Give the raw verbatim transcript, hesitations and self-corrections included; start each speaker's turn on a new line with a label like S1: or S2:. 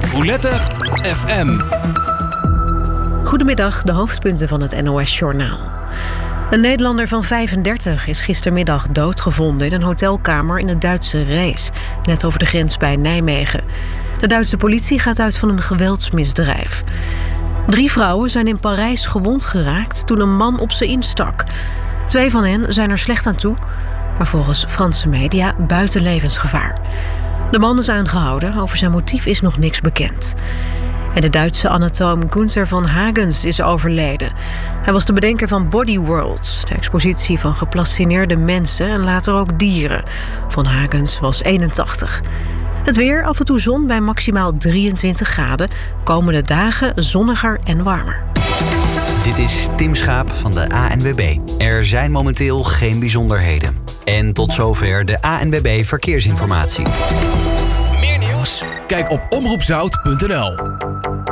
S1: Roulette F M.
S2: Goedemiddag, de hoofdpunten van het N O S-journaal. Een Nederlander van vijfendertig is gistermiddag doodgevonden in een hotelkamer in het Duitse Rees, net over de grens bij Nijmegen. De Duitse politie gaat uit van een geweldsmisdrijf. Drie vrouwen zijn in Parijs gewond geraakt toen een man op ze instak. Twee van hen zijn er slecht aan toe, maar volgens Franse media buiten levensgevaar. De man is aangehouden, over zijn motief is nog niks bekend. En de Duitse anatoom Gunther van Hagens is overleden. Hij was de bedenker van Body World, de expositie van geplastineerde mensen en later ook dieren. Van Hagens was eenentachtig. Het weer, af en toe zon bij maximaal drieëntwintig graden. Komende dagen zonniger en warmer.
S3: Dit is Tim Schaap van de A N W B. Er zijn momenteel geen bijzonderheden. En tot zover de A N W B Verkeersinformatie.
S1: Meer nieuws? Kijk op omroep zout punt n l.